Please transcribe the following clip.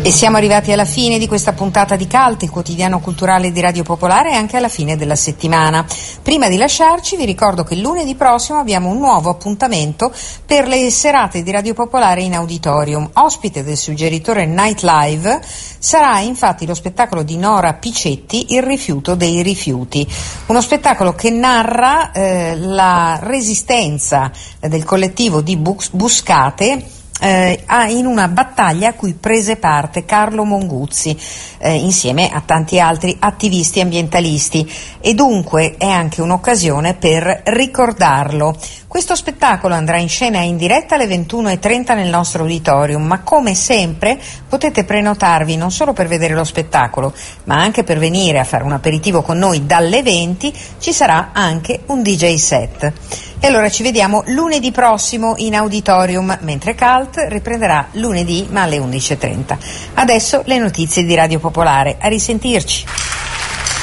E siamo arrivati alla fine di questa puntata di Cult, il quotidiano culturale di Radio Popolare, e anche alla fine della settimana. Prima di lasciarci vi ricordo che lunedì prossimo abbiamo un nuovo appuntamento per le serate di Radio Popolare in auditorium. Ospite del suggeritore Night Live sarà infatti lo spettacolo di Nora Picetti, Il rifiuto dei rifiuti, uno spettacolo che narra la resistenza del collettivo di Buscate in una battaglia a cui prese parte Carlo Monguzzi insieme a tanti altri attivisti ambientalisti, e dunque è anche un'occasione per ricordarlo. Questo spettacolo andrà in scena in diretta alle 21:30 nel nostro auditorium, ma come sempre potete prenotarvi non solo per vedere lo spettacolo, ma anche per venire a fare un aperitivo con noi dalle 20. Ci sarà anche un DJ set. E allora ci vediamo lunedì prossimo in auditorium, mentre Cult riprenderà lunedì ma alle 11:30. Adesso le notizie di Radio Popolare. A risentirci.